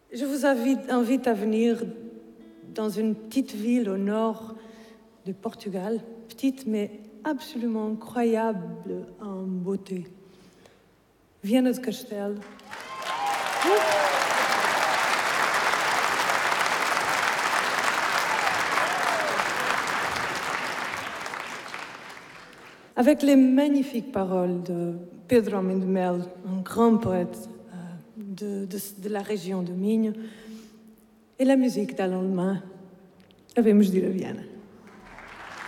Je vous invite à venir dans une petite ville au nord de Portugal, petite mais absolument incroyable en beauté. Viana do Castelo. Avec les magnifiques paroles de Pedro Homem de Mel, un grand poète de la région de Minho, et la musique d'Alain Lemain, devemos de ir a Viana.